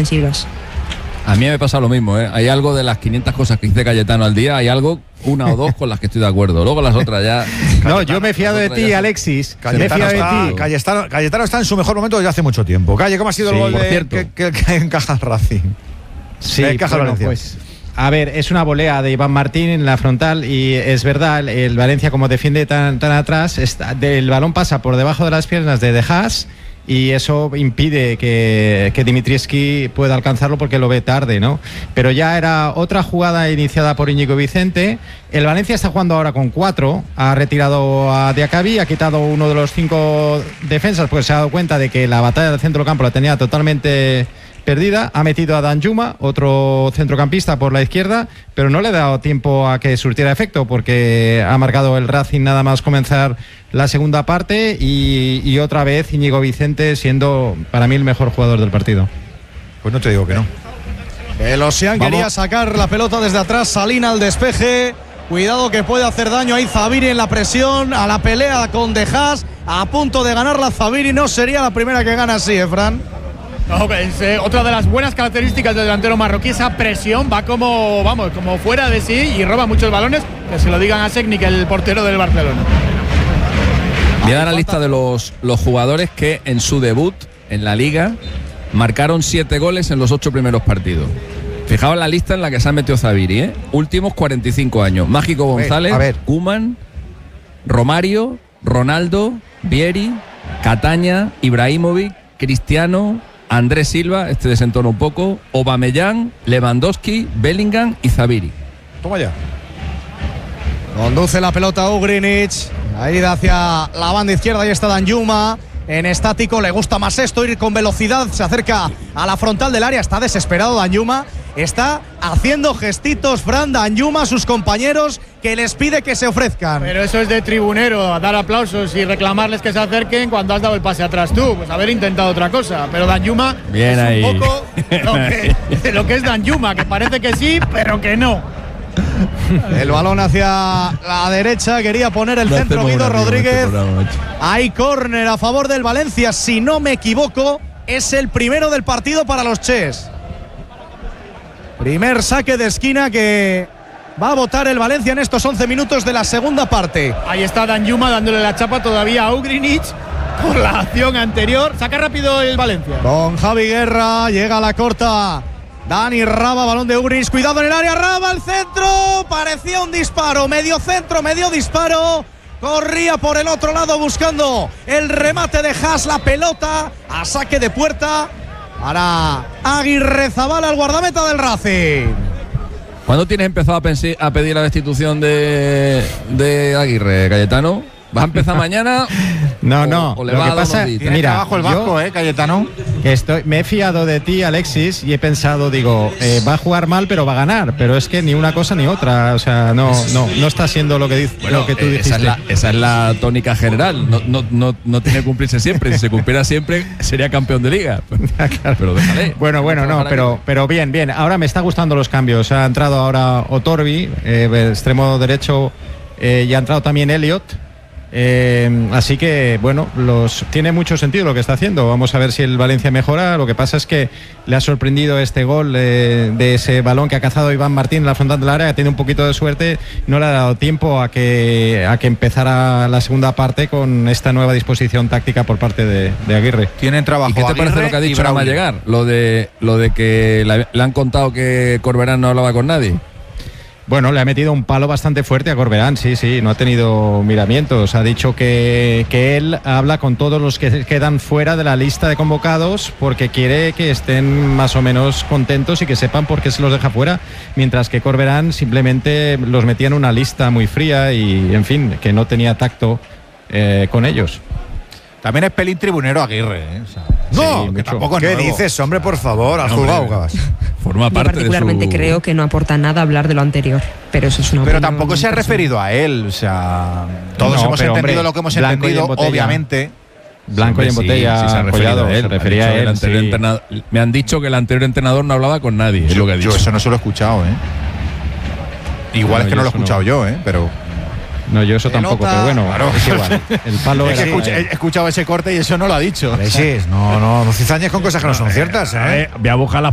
defensivas. A mí me pasa lo mismo, ¿eh? Hay algo de las 500 cosas que dice Cayetano al día, hay algo, una o dos con las que estoy de acuerdo. Luego las otras ya... No, yo me he fiado de ti, Alexis. Cayetano está en su mejor momento desde hace mucho tiempo. Calle, ¿cómo ha sido el gol que encaja el Racing? Sí, bueno, pues... A ver, es una volea de Iván Martín en la frontal y es verdad, el Valencia como defiende tan atrás, el balón pasa por debajo de las piernas de Haas y eso impide que Dimitrievski pueda alcanzarlo porque lo ve tarde, ¿no? Pero ya era otra jugada iniciada por Íñigo Vicente. El Valencia está jugando ahora con 4, ha retirado a Diacabí, ha quitado uno de los 5 defensas porque se ha dado cuenta de que la batalla del centro campo la tenía totalmente perdida, ha metido a Danjuma, otro centrocampista por la izquierda, pero no le ha dado tiempo a que surtiera efecto porque ha marcado el Racing nada más comenzar la segunda parte y otra vez Íñigo Vicente siendo para mí el mejor jugador del partido. Pues no te digo que no. Elosian quería sacar la pelota desde atrás, Salina al despeje, cuidado que puede hacer daño ahí Zabiri en la presión, a la pelea con De Haas, a punto de ganar la Zabiri, no sería la primera que gana así, Fran. No, es otra de las buenas características del delantero marroquí, esa presión, va como fuera de sí y roba muchos balones, que se lo digan a Šećnik, el portero del Barcelona. Voy a dar la lista de los jugadores que en su debut en la Liga marcaron 7 goles en los 8 primeros partidos. Fijaos la lista en la que se ha metido Zabiri, ¿eh? Últimos 45 años. Mágico González, Koeman, Romario, Ronaldo, Vieri, Cataña, Ibrahimovic, Cristiano, Andrés Silva, este desentona un poco, Aubameyang, Lewandowski, Bellingham y Zabiri. Toma ya. Conduce la pelota Ugrinic, ahí hacia la banda izquierda, ahí está Danjuma. En estático, le gusta más esto, ir con velocidad, se acerca a la frontal del área, está desesperado Danjuma, está haciendo gestitos Fran Danjuma a sus compañeros que les pide que se ofrezcan. Pero eso es de tribunero, a dar aplausos y reclamarles que se acerquen cuando has dado el pase atrás tú, pues haber intentado otra cosa, pero Danjuma bien es ahí. Un poco lo que es Danjuma, que parece que sí, pero que no. El balón hacia la derecha, quería poner el centro Guido Rodríguez. Hay córner a favor del Valencia, si no me equivoco, es el primero del partido para los Ches. Primer saque de esquina que va a botar el Valencia en estos 11 minutos de la segunda parte. Ahí está Danjuma dándole la chapa todavía a Ugrinic por la acción anterior. Saca rápido el Valencia. Con Javi Guerra, llega a la corta Dani Raba, balón de Ugrinic, cuidado en el área, Raba al centro, parecía un disparo, medio centro, medio disparo, corría por el otro lado buscando el remate de Haas, la pelota a saque de puerta para Aguirrezabala, el guardameta del Racing. ¿Cuándo tienes empezado a pedir la destitución de Aguirre, Cayetano? ¿Vas a empezar mañana? No. O le lo va que a dar pasa, unos días? mira, abajo el Vasco, Cayetano. Me he fiado de ti, Alexis, y he pensado, va a jugar mal, pero va a ganar. Pero es que ni una cosa ni otra. O sea, no está siendo lo que dice, bueno, lo que tú dijiste. Esa es la tónica general. No tiene que cumplirse siempre. Si se cumpliera siempre, sería campeón de liga. Claro. Pero déjale. Bueno, pero bien. Ahora me están gustando los cambios. Ha entrado ahora Otorbi, extremo derecho, y ha entrado también Elliot. Así que bueno, tiene mucho sentido lo que está haciendo. Vamos a ver si el Valencia mejora. Lo que pasa es que le ha sorprendido este gol de ese balón que ha cazado Iván Martín en la frontal del área. Tiene un poquito de suerte, no le ha dado tiempo a que empezara la segunda parte con esta nueva disposición táctica por parte de Aguirre. Tienen trabajo. ¿Y qué te parece lo que ha dicho nada más llegar? Lo de que le han contado que Corberán no hablaba con nadie. Bueno, le ha metido un palo bastante fuerte a Corberán, sí, no ha tenido miramientos. Ha dicho que él habla con todos los que quedan fuera de la lista de convocados porque quiere que estén más o menos contentos y que sepan por qué se los deja fuera, mientras que Corberán simplemente los metía en una lista muy fría y, en fin, que no tenía tacto con ellos. También es pelín tribunero Aguirre, ¿eh? O sea, no, que tampoco. ¿Qué dices, hombre, por favor? Al juzgado, Gabas. Forma parte. Yo particularmente creo que no aporta nada hablar de lo anterior, pero eso es una Pero opinión tampoco se ha referido a él, o sea, todos hemos entendido lo que hemos entendido, obviamente. Blanco y en botella, sí se ha referido a él. Se refería a él. Me han dicho que el anterior entrenador no hablaba con nadie. Es lo que ha dicho. Yo eso no se lo he escuchado, ¿eh? Igual es que no lo he escuchado yo, ¿eh? Pero no, yo eso tampoco, pero bueno, claro. Es igual. El palo es que he escuchado ese corte y eso no lo ha dicho. No cizañes con cosas que no son ciertas, ¿eh? Voy a buscar las